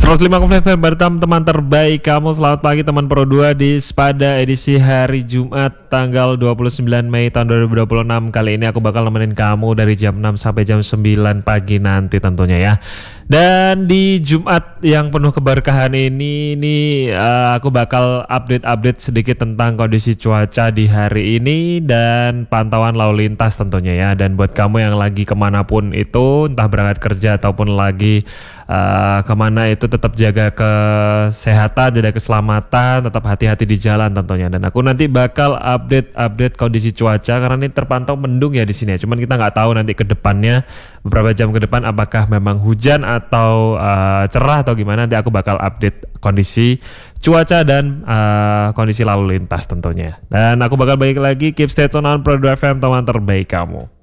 105 FM Batam, teman terbaik kamu. Selamat pagi teman Pro 2 di Spada edisi hari Jumat tanggal 29 Mei tahun 2026. Kali ini aku bakal nemenin kamu dari jam 6 sampai jam 9 pagi nanti tentunya ya. Dan di Jumat yang penuh keberkahan ini aku bakal update sedikit tentang kondisi cuaca di hari ini dan pantauan lalu lintas tentunya ya. Dan buat kamu yang lagi kemanapun itu, entah berangkat kerja ataupun lagi kemana itu, tetap jaga kesehatan, jaga keselamatan, tetap hati-hati di jalan tentunya. Dan aku nanti bakal update kondisi cuaca karena ini terpantau mendung ya di sini ya. Cuman kita nggak tahu nanti ke depannya, beberapa jam ke depan apakah memang hujan atau cerah atau gimana. Nanti aku bakal update kondisi cuaca dan kondisi lalu lintas tentunya. Dan aku bakal balik lagi, keep stay tune on Pro 2 FM, teman terbaik kamu.